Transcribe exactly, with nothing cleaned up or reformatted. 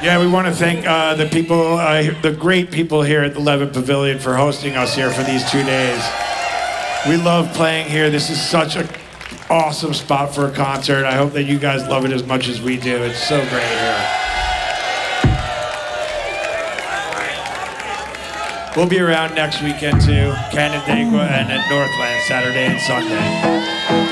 Yeah, we want to thank uh, the people, uh, the great people here at the Levitt Pavilion for hosting us here for these two days. We love playing here. This is such an awesome spot for a concert. I hope that you guys love it as much as we do. It's so great here. We'll be around next weekend too, Canandaigua and at Northland Saturday and Sunday.